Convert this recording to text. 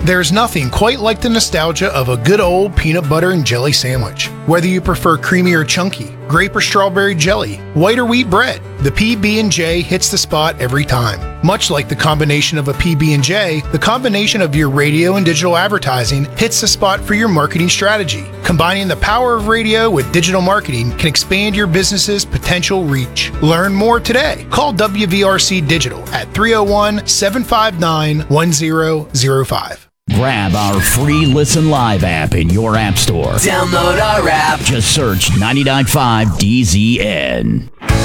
There's nothing quite like the nostalgia of a good old peanut butter and jelly sandwich. Whether you prefer creamy or chunky, grape or strawberry jelly, white or wheat bread, the PB&J hits the spot every time. Much like the combination of a PB&J, the combination of your radio and digital advertising hits the spot for your marketing strategy. Combining the power of radio with digital marketing can expand your business's potential reach. Learn more today. Call WVRC Digital at 301-759-1005. Grab our free Listen Live app in your app store. Download our app. Just search 99.5 DZN.